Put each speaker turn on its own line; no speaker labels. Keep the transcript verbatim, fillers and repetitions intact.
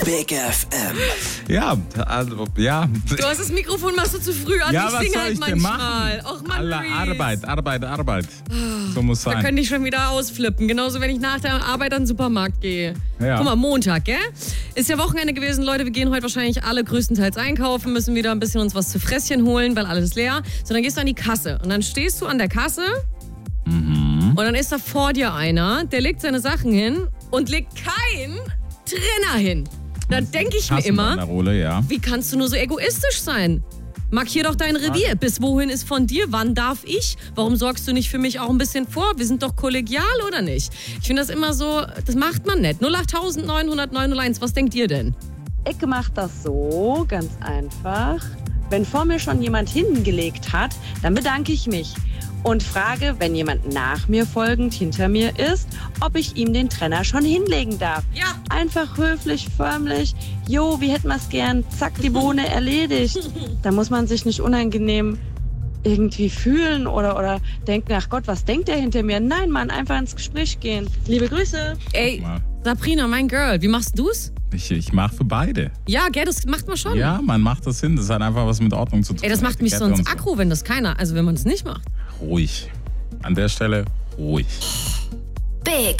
Big F M.
Ja, also, ja.
Du hast das Mikrofon, machst du zu früh an.
Ja,
ich
was
singe
soll
halt
ich denn
manchmal.
machen?
Och, Mann,
Alle
Reese.
Arbeit, Arbeit, Arbeit. So muss
Da
sein.
könnte ich schon wieder ausflippen. Genauso, wenn ich nach der Arbeit an den Supermarkt gehe.
Ja.
Guck mal, Montag, gell? Ist ja Wochenende gewesen, Leute. Wir gehen heute wahrscheinlich alle größtenteils einkaufen, müssen wieder ein bisschen uns was zu Fresschen holen, weil alles leer. So, dann gehst du an die Kasse. Und dann stehst du an der Kasse
Mhm.
und dann ist da vor dir einer, der legt seine Sachen hin und legt keinen Trenner hin. Dann denke ich mir immer,
Rolle, ja.
wie kannst du nur so egoistisch sein? Markier doch dein Revier. Bis wohin ist von dir? Wann darf ich? Warum sorgst du nicht für mich auch ein bisschen vor? Wir sind doch kollegial, oder nicht? Ich finde das immer so, das macht man nicht. null acht neun null null neun null eins, was denkt ihr denn?
Ich mache das so, ganz einfach. Wenn vor mir schon jemand hingelegt hat, dann bedanke ich mich und frage, wenn jemand nach mir folgend hinter mir ist, ob ich ihm den Trenner schon hinlegen darf.
Ja.
Einfach höflich, förmlich. Jo, wie hätten wir es gern? Zack, die Bohne erledigt. Da muss man sich nicht unangenehm irgendwie fühlen oder, oder denken, ach Gott, was denkt der hinter mir? Nein, Mann, einfach ins Gespräch gehen. Liebe Grüße.
Ey,
Mal.
Sabrina, mein Girl, wie machst du's?
Ich, ich mache für beide.
Ja, gell, das macht man schon.
Ja, man macht das hin. Das hat einfach was mit Ordnung zu tun.
Ey, das macht mich
Etikette
sonst
und so.
aggro, wenn das keiner, also wenn man es nicht macht.
Ruhig. An der Stelle ruhig.
Big